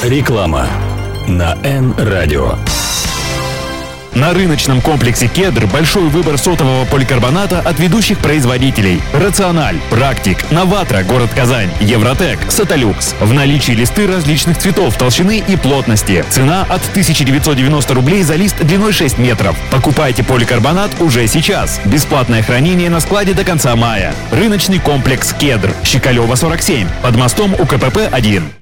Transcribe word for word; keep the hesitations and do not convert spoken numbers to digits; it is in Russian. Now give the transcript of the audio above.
Реклама на Н-радио. На рыночном комплексе «Кедр» большой выбор сотового поликарбоната от ведущих производителей: «Рациональ», «Практик», «Новатра», город Казань, «Евротек», «Саталюкс». В наличии листы различных цветов, толщины и плотности. Цена от тысяча девятьсот девяносто рублей за лист длиной шесть метров. Покупайте поликарбонат уже сейчас. Бесплатное хранение на складе до конца мая. Рыночный комплекс «Кедр», Щекалева, сорок семь, под мостом У К П П один.